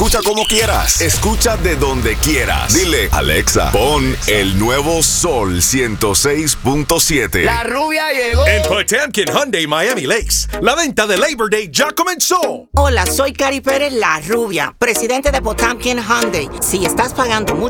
escucha como quieras. Escucha de donde quieras. Dile, Alexa, pon el nuevo Sol 106.7. La rubia llegó. En Potemkin Hyundai Miami Lakes, la venta de Labor Day ya comenzó. Hola, soy Cari Pérez, la rubia, presidente de Potemkin Hyundai. Si estás pagando mucho